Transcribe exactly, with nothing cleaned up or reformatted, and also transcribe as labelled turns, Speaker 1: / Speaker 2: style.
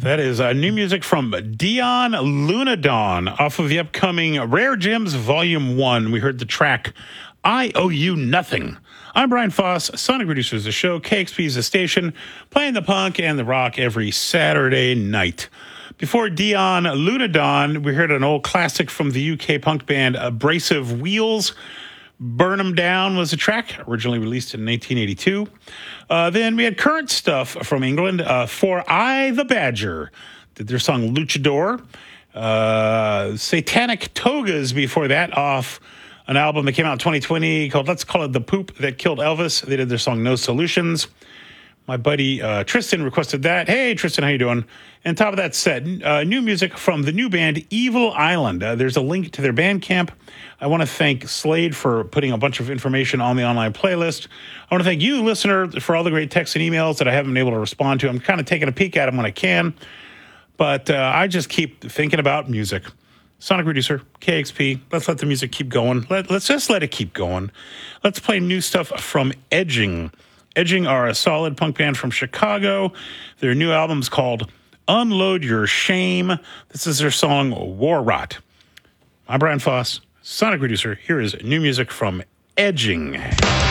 Speaker 1: That is uh, new music from Dion Lunadon off of the upcoming Rare Gems Volume one. We heard the track I Owe You Nothing. I'm Brian Foss, Sonic Producers of the show. K X P is the station, playing the punk and the rock every Saturday night. Before Dion Lunadon, we heard an old classic from the U K punk band Abrasive Wheels. Burn 'Em Down was a track, originally released in nineteen eighty-two. Uh, then we had current stuff from England. Uh, For I the Badger did their song Luchador. Uh, Satanic Togas before that, off an album that came out in twenty twenty called Let's Call It the Poop That Killed Elvis. They did their song No Solutions. My buddy uh, Tristan requested that. Hey, Tristan, how you doing? And top of that set, uh, new music from the new band Evil Island. Uh, there's a link to their Bandcamp. I want to thank Slade for putting a bunch of information on the online playlist. I want to thank you, listener, for all the great texts and emails that I haven't been able to respond to. I'm kind of taking a peek at them when I can, but uh, I just keep thinking about music. Sonic Producer, K X P, let's let the music keep going. Let, let's just let it keep going. Let's play new stuff from Edging. Edging are a solid punk band from Chicago. Their new album's called Unload Your Shame. This is their song War Rot. I'm Brian Foss, Sonic Producer. Here is new music from Edging.